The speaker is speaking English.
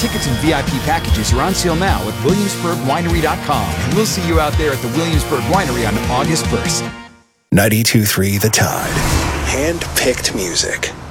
Tickets and VIP packages are on sale now at WilliamsburgWinery.com, and we'll see you out there at the Williamsburg Winery on August 1st. 92.3 The Tide. Hand-picked music.